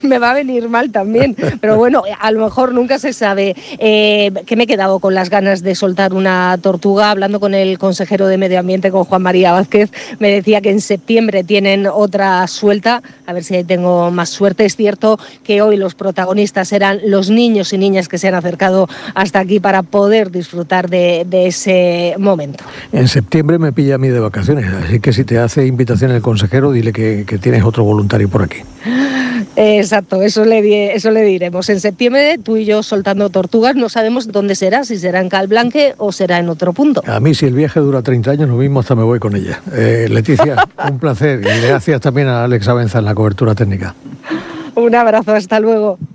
me va a venir mal también, pero bueno, a lo mejor nunca se sabe. Que me he quedado con las ganas de soltar una tortuga. Hablando con el consejero de Medio Ambiente, con Juan María Vázquez, me decía que en septiembre tienen otra suelta, a ver si tengo más suerte. Es cierto que hoy los protagonistas eran los niños y niñas que se han acercado hasta aquí para poder disfrutar de ese momento. En septiembre me pilla a mí de vacaciones, así que si te hace invitación el consejero, dile que tienes otro voluntario por aquí. Exacto, eso le diremos. En septiembre tú y yo soltando tortugas, no sabemos dónde será, si será en Calblanque o será en otro punto. A mí, si el viaje dura 30 años, lo mismo hasta me voy con ella. Leticia, un placer, y gracias también a Alex Abenza en la cobertura técnica. Un abrazo, hasta luego.